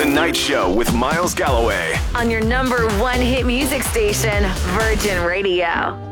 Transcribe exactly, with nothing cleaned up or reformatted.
The Night Show with Miles Galloway. On your number one hit music station, Virgin Radio.